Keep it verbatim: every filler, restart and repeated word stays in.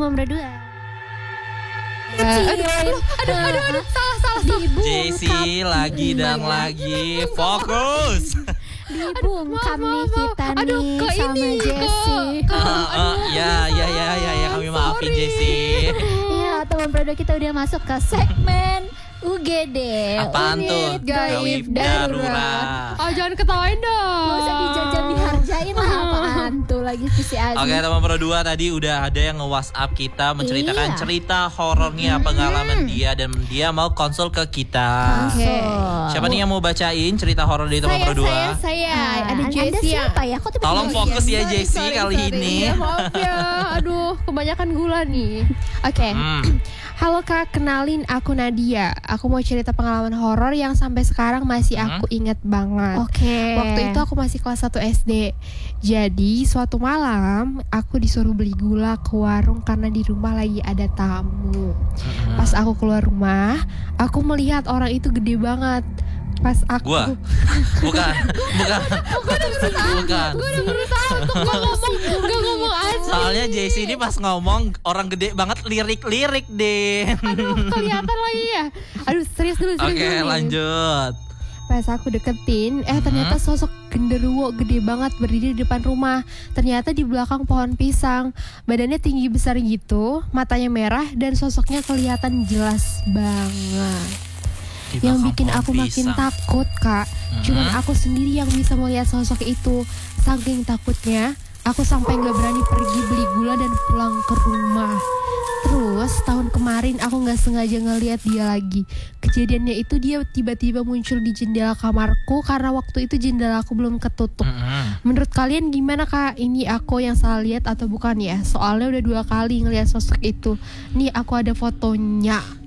teman berdua. Uh, aduh, aduh, aduh, aduh, aduh, salah, salah, salah. Jesse lagi dan lagi fokus. Dibungkam nih kita aduh, nih ke sama ini, Jessie. ke, ke, Uh, uh, ya, ya, ya, ya, ya, kami maafin Jesse. Iya, teman berdua kita udah masuk ke segmen U G D. Apaan tuh? Unit Gaib Darurat. Oh, jangan ketawain dong. Gak usah dijajal diharjain lah apaan tuh lagi visi Aziz. Oke, teman berdua tadi udah ada yang nge-WhatsApp kita menceritakan Iya. cerita horornya, pengalaman dia, dan dia mau konsul ke kita. Oke. Siapa nih yang mau bacain cerita horor dari teman Saya, berdua? saya, saya. Nah, Ada Anda Jessie yang siapa ya? Kok tiba-tiba Tolong Jessie? fokus ya Sorry, Jessie sorry, kali sorry. ini. Ya, maaf ya. Aduh, kebanyakan gula nih. Oke. Hmm. Halo Kak, kenalin aku Nadia. Aku mau cerita pengalaman horor yang sampai sekarang masih Hmm. aku ingat banget. Oke. Waktu itu aku masih kelas satu S D. Jadi suatu malam aku disuruh beli gula ke warung karena di rumah lagi ada tamu. Pas aku keluar rumah, aku melihat orang itu gede banget. Pas aku Gua? Bukan, bukan, bukan. Gue udah berusaha untuk gak ngomong, gak ngomong aja. Soalnya Jessie ini pas ngomong orang gede banget lirik-lirik deh. Aduh, kelihatan lagi ya. Aduh, serius dulu, serius Oke, dulu nih. lanjut. Pas aku deketin, eh ternyata sosok genderuwo gede banget berdiri di depan rumah. Ternyata di belakang pohon pisang. Badannya tinggi besar gitu, matanya merah dan sosoknya kelihatan jelas banget. Di Yang belakang bikin pohon aku makin pisang. takut, Kak. Cuman aku sendiri yang bisa melihat sosok itu. Saking takutnya, aku sampai gak berani pergi beli gula dan pulang ke rumah. Terus tahun kemarin aku gak sengaja ngeliat dia lagi. Kejadiannya itu dia tiba-tiba muncul di jendela kamarku karena waktu itu jendela aku belum ketutup. Mm-mm. Menurut kalian gimana Kak? Ini aku yang salah lihat atau bukan ya? Soalnya udah dua kali ngeliat sosok itu. Nih aku ada fotonya.